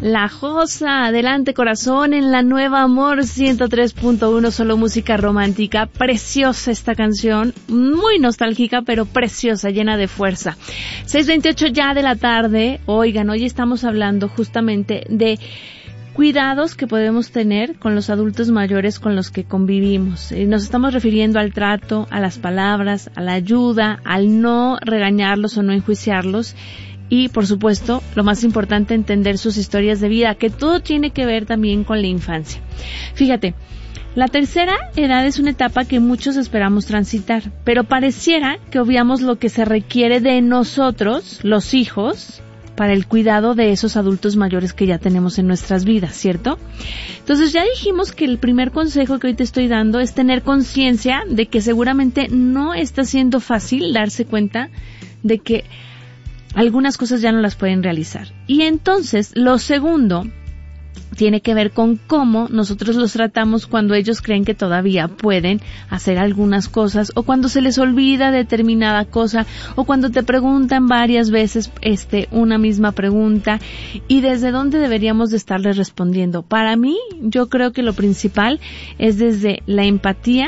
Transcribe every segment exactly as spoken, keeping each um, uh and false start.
La Josa, adelante corazón, en la Nueva Amor ciento tres punto uno, solo música romántica. Preciosa esta canción, muy nostálgica, pero preciosa, llena de fuerza. seis veintiocho ya de la tarde. Oigan, hoy estamos hablando justamente de cuidados que podemos tener con los adultos mayores con los que convivimos. Nos estamos refiriendo al trato, a las palabras, a la ayuda, al no regañarlos o no enjuiciarlos. Y, por supuesto, lo más importante, entender sus historias de vida, que todo tiene que ver también con la infancia. Fíjate, la tercera edad es una etapa que muchos esperamos transitar, pero pareciera que obviamos lo que se requiere de nosotros, los hijos, para el cuidado de esos adultos mayores que ya tenemos en nuestras vidas, ¿cierto? Entonces ya dijimos que el primer consejo que hoy te estoy dando es tener conciencia de que seguramente no está siendo fácil darse cuenta de que algunas cosas ya no las pueden realizar. Y entonces, lo segundo tiene que ver con cómo nosotros los tratamos cuando ellos creen que todavía pueden hacer algunas cosas, o cuando se les olvida determinada cosa, o cuando te preguntan varias veces este una misma pregunta, y desde dónde deberíamos de estarles respondiendo. Para mí, yo creo que lo principal es desde la empatía,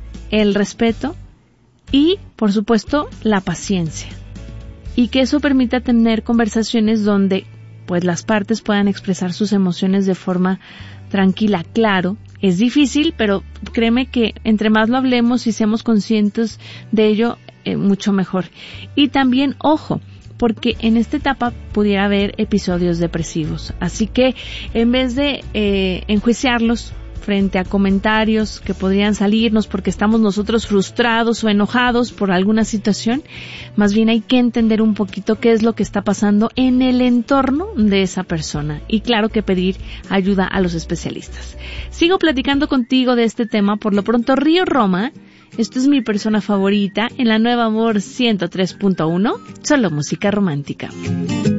el respeto y, por supuesto, la paciencia. Y que eso permita tener conversaciones donde pues las partes puedan expresar sus emociones de forma tranquila. Claro, es difícil, pero créeme que entre más lo hablemos y seamos conscientes de ello, eh, mucho mejor. Y también, ojo, porque en esta etapa pudiera haber episodios depresivos. Así que en vez de eh, enjuiciarlos frente a comentarios que podrían salirnos porque estamos nosotros frustrados o enojados por alguna situación, más bien hay que entender un poquito qué es lo que está pasando en el entorno de esa persona, y claro que pedir ayuda a los especialistas. Sigo platicando contigo de este tema. Por lo pronto, Río Roma, esto es mi persona favorita en la Nueva Amor ciento tres punto uno, solo música romántica.